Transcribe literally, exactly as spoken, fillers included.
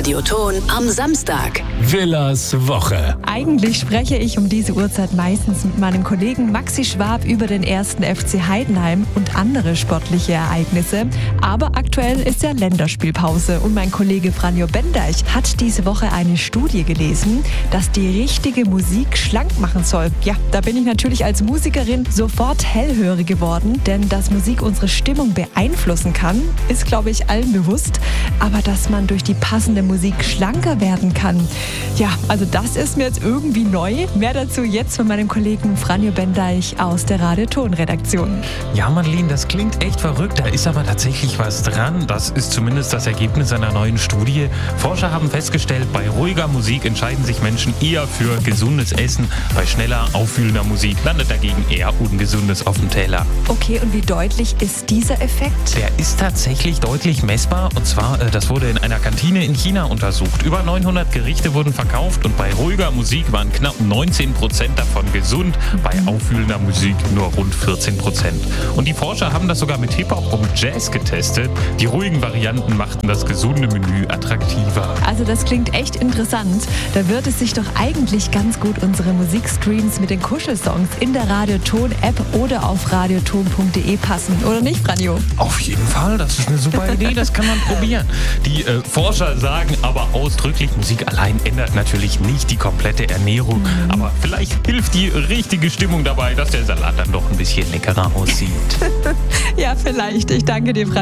Radioton am Samstag. Willas Woche. Eigentlich spreche ich um diese Uhrzeit meistens mit meinem Kollegen Maxi Schwab über den ersten F C Heidenheim und andere sportliche Ereignisse. Aber aktuell ist ja Länderspielpause und mein Kollege Franjo Bendeich hat diese Woche eine Studie gelesen, dass die richtige Musik schlank machen soll. Ja, da bin ich natürlich als Musikerin sofort hellhörig geworden, denn dass Musik unsere Stimmung beeinflussen kann, ist, glaube ich, allen bewusst. Aber dass man durch die passende Musik schlanker werden kann, ja, also das ist mir jetzt irgendwie neu. Mehr dazu jetzt von meinem Kollegen Franjo Bendeich aus der Radioton-Redaktion. Ja, Madeleine, das klingt echt verrückt, da ist aber tatsächlich was dran. Das ist zumindest das Ergebnis einer neuen Studie. Forscher haben festgestellt, bei ruhiger Musik entscheiden sich Menschen eher für gesundes Essen. Bei schneller, aufwühlender Musik landet dagegen eher Ungesundes auf dem Teller. Okay, und wie deutlich ist dieser Effekt? Der ist tatsächlich deutlich messbar. Und zwar, äh, das wurde in einer Kantine in China untersucht. Über neunhundert Gerichte wurden verkauft und bei ruhiger Musik waren knapp neunzehn Prozent davon gesund, bei aufwühlender Musik nur rund vierzehn Prozent. Und die Forscher haben das sogar mit Hip-Hop und Jazz getestet. Die ruhigen Varianten machten das gesunde Menü attraktiver. Also das klingt echt interessant. Da wird es sich doch eigentlich ganz gut unsere Musikstreams mit den Kuschelsongs in der Radioton-App oder auf radioton punkt de passen. Oder nicht, Franjo? Auf jeden Fall, das ist eine super Idee, das kann man probieren. Die äh, Forscher sagen aber ausdrücklich, Musik allein ändert natürlich nicht die komplette Ernährung. Mhm. Aber vielleicht hilft die richtige Stimmung dabei, dass der Salat dann doch ein bisschen leckerer aussieht. Ja, vielleicht. Ich danke dir, Franjo.